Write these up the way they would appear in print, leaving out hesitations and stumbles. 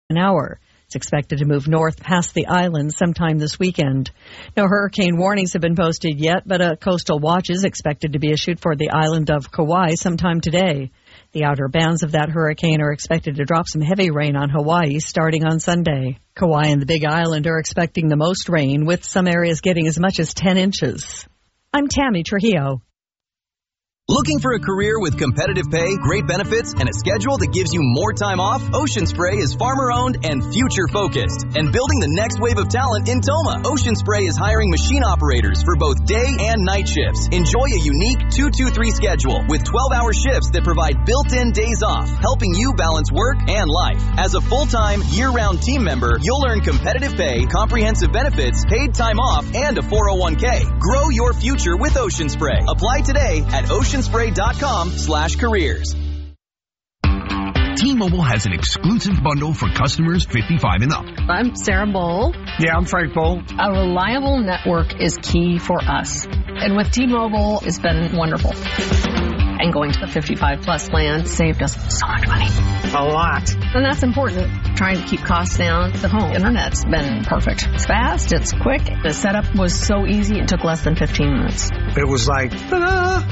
an hour. It's expected to move north past the island sometime this weekend. No hurricane warnings have been posted yet, but a coastal watch is expected to be issued for the island of Kauai sometime today. The outer bands of that hurricane are expected to drop some heavy rain on Hawaii starting on Sunday. Kauai and the Big Island are expecting the most rain, with some areas getting as much as 10 inches. I'm Tammy Trujillo. Looking for a career with competitive pay, great benefits, and a schedule that gives you more time off? Ocean Spray is farmer-owned and future-focused, and building the next wave of talent in Toma. Ocean Spray is hiring machine operators for both day and night shifts. Enjoy a unique 2-2-3 schedule with 12-hour shifts that provide built-in days off, helping you balance work and life. As a full-time, year-round team member, you'll earn competitive pay, comprehensive benefits, paid time off, and a 401k. Grow your future with Ocean Spray. Apply today at oceanspray.com/careers. T-Mobile has an exclusive bundle for customers 55 and up. I'm Sarah Bowl. Yeah, I'm Frank Bowl. A reliable network is key for us. And with T-Mobile, it's been wonderful. And going to the 55-plus plan saved us so much money. A lot. And that's important. Trying to keep costs down. The home internet's been perfect. It's fast. It's quick. The setup was so easy. It took less than 15 minutes. It was like, ta-da!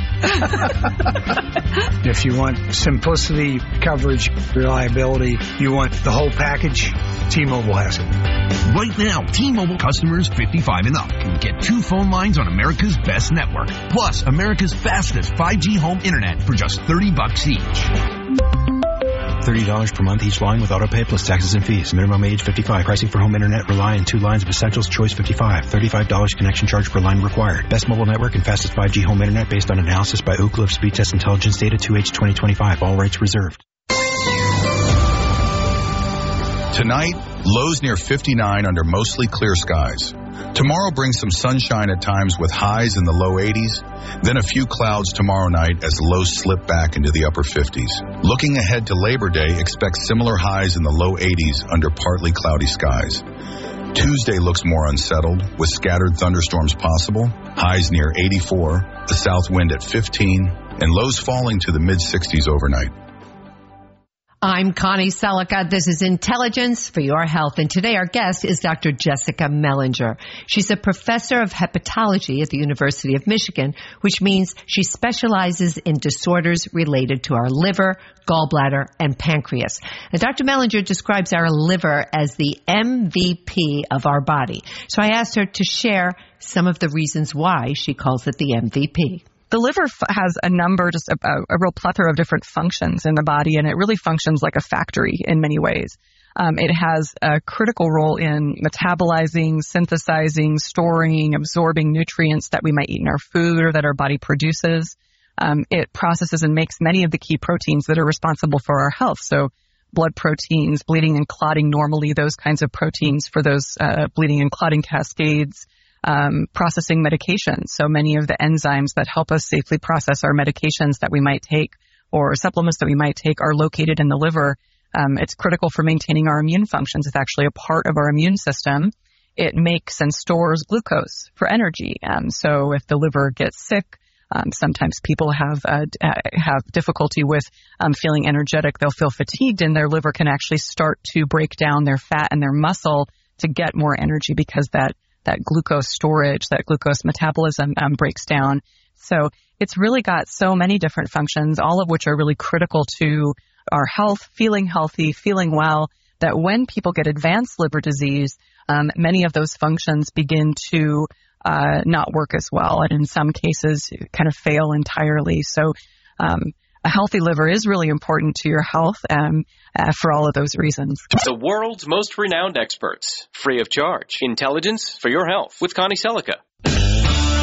If you want simplicity, coverage, reliability, you want the whole package, T-Mobile has it. Right now, T-Mobile customers 55 and up can get 2 phone lines on America's best network, plus America's fastest 5G home internet for just $30 each. $30 per month each line with autopay plus taxes and fees. Minimum age 55. Pricing for home internet rely on 2 lines of Essentials Choice 55. $35 connection charge per line required. Best mobile network and fastest 5G home internet based on analysis by Ookla of Speed Test Intelligence data 2H 2025. All rights reserved. Tonight, lows near 59 under mostly clear skies. Tomorrow brings some sunshine at times with highs in the low 80s, then a few clouds tomorrow night as lows slip back into the upper 50s. Looking ahead to Labor Day, expect similar highs in the low 80s under partly cloudy skies. Tuesday looks more unsettled, with scattered thunderstorms possible, highs near 84, a south wind at 15, and lows falling to the mid-60s overnight. I'm Connie Selica. This is Intelligence for Your Health. And today our guest is Dr. Jessica Mellinger. She's a professor of hepatology at the University of Michigan, which means she specializes in disorders related to our liver, gallbladder, and pancreas. Now, Dr. Mellinger describes our liver as the MVP of our body. So I asked her to share some of the reasons why she calls it the MVP. The liver has a number, just a real plethora of different functions in the body, and it really functions like a factory in many ways. It has a critical role in metabolizing, synthesizing, storing, absorbing nutrients that we might eat in our food or that our body produces. It processes and makes many of the key proteins that are responsible for our health. So blood proteins, bleeding and clotting normally, those kinds of proteins for those bleeding and clotting cascades. Processing medications. So many of the enzymes that help us safely process our medications that we might take or supplements that we might take are located in the liver. It's critical for maintaining our immune functions. It's actually a part of our immune system. It makes and stores glucose for energy. So if the liver gets sick, sometimes people have difficulty with feeling energetic. They'll feel fatigued, and their liver can actually start to break down their fat and their muscle to get more energy because that glucose storage, that glucose metabolism breaks down. So it's really got so many different functions, all of which are really critical to our health, feeling healthy, feeling well, that when people get advanced liver disease, many of those functions begin to not work as well, and in some cases kind of fail entirely. So a healthy liver is really important to your health for all of those reasons. The world's most renowned experts, free of charge. Intelligence for Your Health with Connie Selica.